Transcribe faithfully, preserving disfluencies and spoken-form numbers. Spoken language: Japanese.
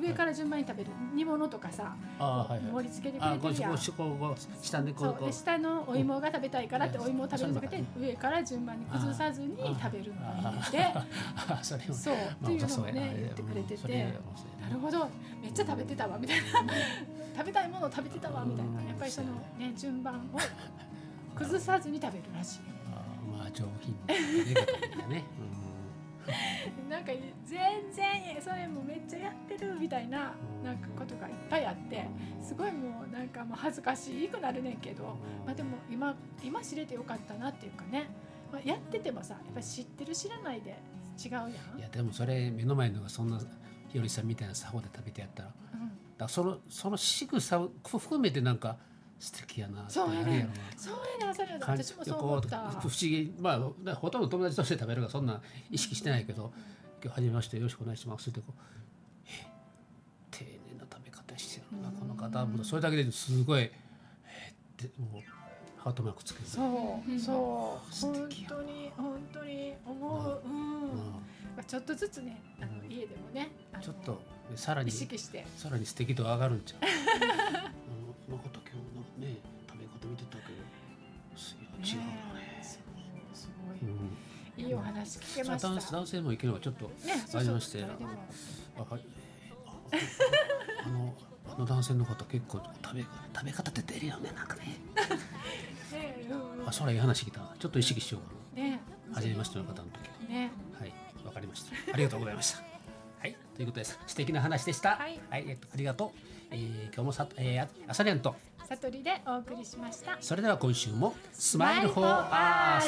上から順番に食べる煮物とかさ、 あ、はいはい、 盛り付けてくれてるやん。 あ、こうこうこう下でこうこう下のお芋が食べたいからってお芋を食べるんじゃなくて、上から順番に崩さずに食べるのがいいんで、そうっていうのもね言ってくれてて、なるほど、めっちゃ食べてたわみたいな食べたいものを食べてたわみたいな、やっぱりそのね順番を崩さずに食べるらしい。 まあ上品なね。 なんか全然それもめっちゃやってるみたいななんかことがいっぱいあって、すごいもうなんかもう恥ずかしくなるねんけど、まあでも今今知れてよかったなっていうかね、まあ、やっててもさやっぱり知ってる知らないで違うやん。いやでもそれ目の前のがそんなひよりさんみたいな作法で食べてやったら、うん、だからそのその仕草を含めてなんか素敵やなってあるやろな。 そうやな、それ私もそう思った。不思議、まあほとんど友達として食べるからそんな意識してないけど、うん、今日初めましてよろしくお願いしますってこう、え丁寧な食べ方してるなこの方、うん、それだけですごいえー、ってもうハートマークつけて、 そうそう本当に本当に思う、うんうんうん、ちょっとずつねあの家でもねちょっとさらに意識してさらに素敵度上がるんちゃう。この方今日のね食べ方見てたけど違うよね。すごい、うん、いいお話聞けました。 男性もいけるのがちょっとありまして、ね、そうそうあはいあのあの男性の方結構食べ食べ方って出るよねなんかね。ねうん、あそれいい話聞いた。ちょっと意識しようかな。ね初めましての方の時は。ねはいわかりました。ありがとうございました。はいということです。素敵な話でした。はい、はいえっと、ありがとう。えー、今日もさ、えー、あさりゃんとさとりでお送りしました。 それでは今週もスマイルフォーアース。